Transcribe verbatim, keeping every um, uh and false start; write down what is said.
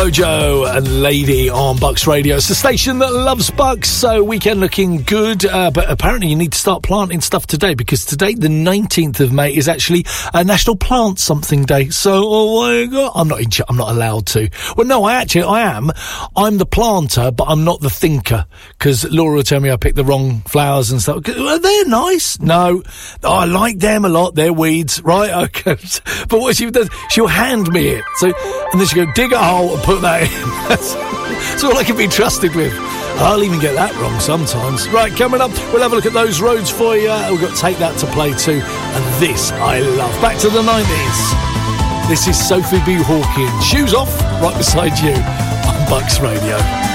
Mojo and Lady on Bucks Radio. It's the station that loves Bucks, so weekend looking good, uh, but apparently you need to start planting stuff today, because today, the nineteenth of May, is actually a National Plant Something Day, so oh my God, I'm not in ch- I'm not allowed to. Well, no, I actually, I am. I'm the planter, but I'm not the thinker, because Laura will tell me I picked the wrong flowers and stuff. Well, they're nice. No, oh, I like them a lot. They're weeds, right? Okay. But what she does, she'll hand me it. So, and then she'll go, dig a hole and put that in. That's, that's all I can be trusted with. I'll even get that wrong sometimes. Right, coming up, we'll have a look at those roads for you. We've got Take That to play too. And this I love. Back to the nineties. This is Sophie B. Hawkins. Shoes off, right beside you on Bucks Radio.